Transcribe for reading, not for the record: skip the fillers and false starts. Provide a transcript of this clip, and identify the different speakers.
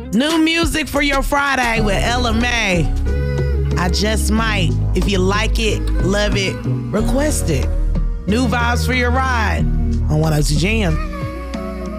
Speaker 1: New music for your Friday with Ella May. I Just Might. If you like it, love it, request it. New vibes for your ride on 102 Jam.